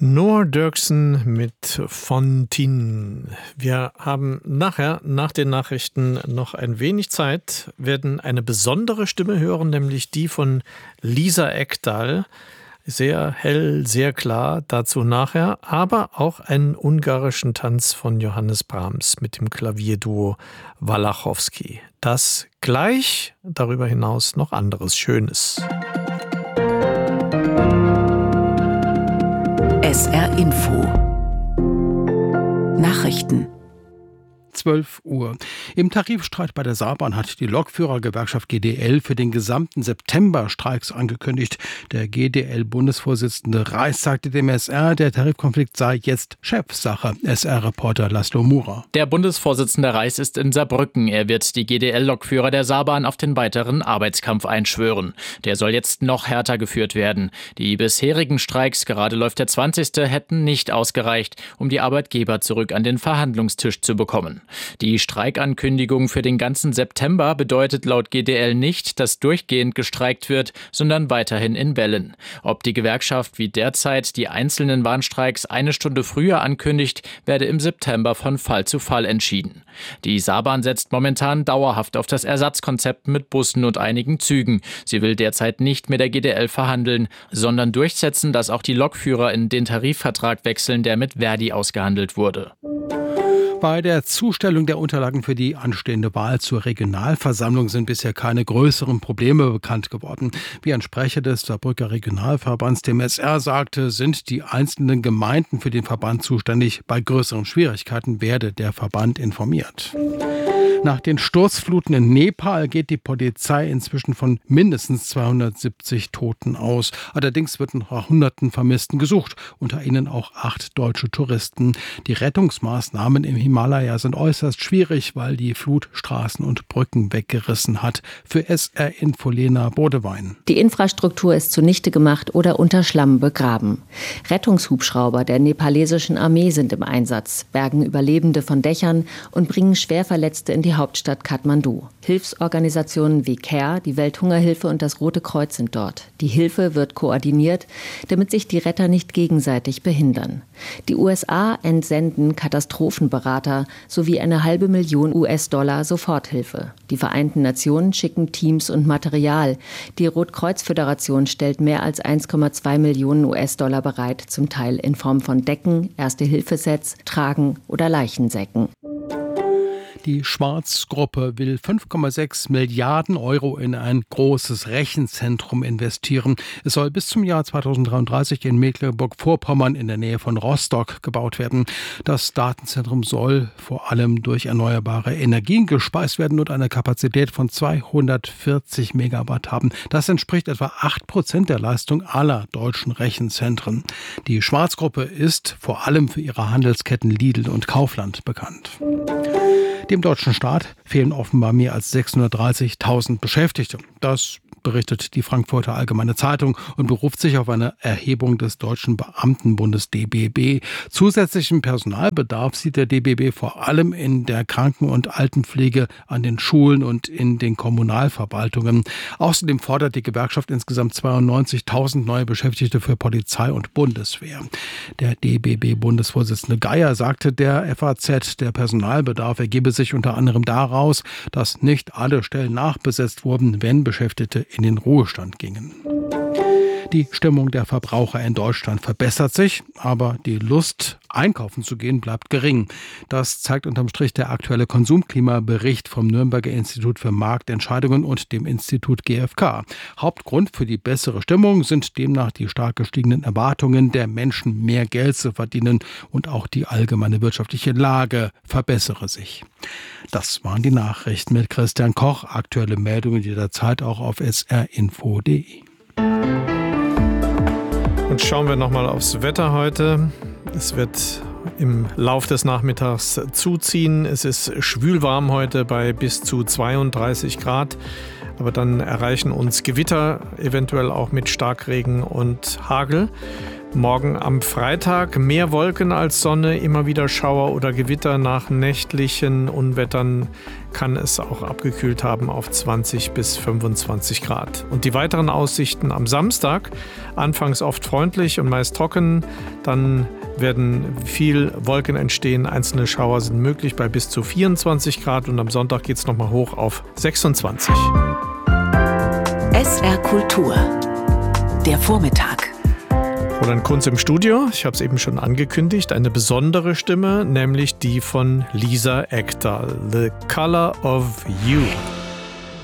Noah Derksen mit Fontin. Wir haben nachher, nach den Nachrichten, noch ein wenig Zeit, werden eine besondere Stimme hören, nämlich die von Lisa Ekdahl. Sehr hell, sehr klar, dazu nachher, aber auch einen ungarischen Tanz von Johannes Brahms mit dem Klavierduo Walachowski. Das gleich, darüber hinaus noch anderes Schönes. SR Info Nachrichten 12 Uhr. Im Tarifstreit bei der Saarbahn hat die Lokführergewerkschaft GDL für den gesamten September Streiks angekündigt. Der GDL-Bundesvorsitzende Reis sagte dem SR, der Tarifkonflikt sei jetzt Chefsache. SR-Reporter Laszlo Murer. Der Bundesvorsitzende Reis ist in Saarbrücken. Er wird die GDL-Lokführer der Saarbahn auf den weiteren Arbeitskampf einschwören. Der soll jetzt noch härter geführt werden. Die bisherigen Streiks, gerade läuft der 20., hätten nicht ausgereicht, um die Arbeitgeber zurück an den Verhandlungstisch zu bekommen. Die Streikankündigung für den ganzen September bedeutet laut GDL nicht, dass durchgehend gestreikt wird, sondern weiterhin in Wellen. Ob die Gewerkschaft wie derzeit die einzelnen Warnstreiks eine Stunde früher ankündigt, werde im September von Fall zu Fall entschieden. Die Saarbahn setzt momentan dauerhaft auf das Ersatzkonzept mit Bussen und einigen Zügen. Sie will derzeit nicht mit der GDL verhandeln, sondern durchsetzen, dass auch die Lokführer in den Tarifvertrag wechseln, der mit Verdi ausgehandelt wurde. Bei der Zustellung der Unterlagen für die anstehende Wahl zur Regionalversammlung sind bisher keine größeren Probleme bekannt geworden. Wie ein Sprecher des Saarbrücker Regionalverbands dem SR sagte, sind die einzelnen Gemeinden für den Verband zuständig. Bei größeren Schwierigkeiten werde der Verband informiert. Nach den Sturzfluten in Nepal geht die Polizei inzwischen von mindestens 270 Toten aus. Allerdings wird nach Hunderten Vermissten gesucht, unter ihnen auch 8 deutsche Touristen. Die Rettungsmaßnahmen im Himalaya sind äußerst schwierig, weil die Flut Straßen und Brücken weggerissen hat. Für SR Info Lena Bodewein. Die Infrastruktur ist zunichte gemacht oder unter Schlamm begraben. Rettungshubschrauber der nepalesischen Armee sind im Einsatz, bergen Überlebende von Dächern und bringen Schwerverletzte in die Hauptstadt Kathmandu. Hilfsorganisationen wie CARE, die Welthungerhilfe und das Rote Kreuz sind dort. Die Hilfe wird koordiniert, damit sich die Retter nicht gegenseitig behindern. Die USA entsenden Katastrophenberater sowie eine $500.000 US-Dollar Soforthilfe. Die Vereinten Nationen schicken Teams und Material. Die Rotkreuz-Föderation stellt mehr als 1,2 Millionen US-Dollar bereit, zum Teil in Form von Decken, Erste-Hilfe-Sets, Tragen oder Leichensäcken. Die Schwarz-Gruppe will 5,6 Milliarden Euro in ein großes Rechenzentrum investieren. Es soll bis zum Jahr 2033 in Mecklenburg-Vorpommern in der Nähe von Rostock gebaut werden. Das Datenzentrum soll vor allem durch erneuerbare Energien gespeist werden und eine Kapazität von 240 Megawatt haben. Das entspricht etwa 8% der Leistung aller deutschen Rechenzentren. Die Schwarz-Gruppe ist vor allem für ihre Handelsketten Lidl und Kaufland bekannt. Dem deutschen Staat fehlen offenbar mehr als 630.000 Beschäftigte. Das berichtet die Frankfurter Allgemeine Zeitung und beruft sich auf eine Erhebung des Deutschen Beamtenbundes DBB. Zusätzlichen Personalbedarf sieht der DBB vor allem in der Kranken- und Altenpflege, an den Schulen und in den Kommunalverwaltungen. Außerdem fordert die Gewerkschaft insgesamt 92.000 neue Beschäftigte für Polizei und Bundeswehr. Der DBB-Bundesvorsitzende Geier sagte der FAZ, der Personalbedarf ergebe sich unter anderem daraus, dass nicht alle Stellen nachbesetzt wurden, wenn Beschäftigte in den Ruhestand gingen. Die Stimmung der Verbraucher in Deutschland verbessert sich, aber die Lust, einkaufen zu gehen, bleibt gering. Das zeigt unterm Strich der aktuelle Konsumklimabericht vom Nürnberger Institut für Marktentscheidungen und dem Institut GfK. Hauptgrund für die bessere Stimmung sind demnach die stark gestiegenen Erwartungen der Menschen, mehr Geld zu verdienen, und auch die allgemeine wirtschaftliche Lage verbessere sich. Das waren die Nachrichten mit Christian Koch. Aktuelle Meldungen jederzeit auch auf srinfo.de. Und schauen wir nochmal aufs Wetter heute. Es wird im Lauf des Nachmittags zuziehen. Es ist schwülwarm heute bei bis zu 32 Grad. Aber dann erreichen uns Gewitter, eventuell auch mit Starkregen und Hagel. Morgen am Freitag mehr Wolken als Sonne, immer wieder Schauer oder Gewitter. Nach nächtlichen Unwettern kann es auch abgekühlt haben auf 20 bis 25 Grad. Und die weiteren Aussichten am Samstag, anfangs oft freundlich und meist trocken, dann werden viel Wolken entstehen, einzelne Schauer sind möglich bei bis zu 24 Grad und am Sonntag geht es nochmal hoch auf 26. SR Kultur, der Vormittag. Roland Kunz im Studio, ich habe es eben schon angekündigt, eine besondere Stimme, nämlich die von Lisa Ekdahl, The Color of You.